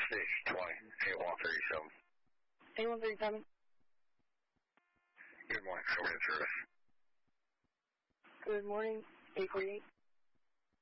Station 20, 8137. 8137. Good morning, show me the service. Good morning, 848.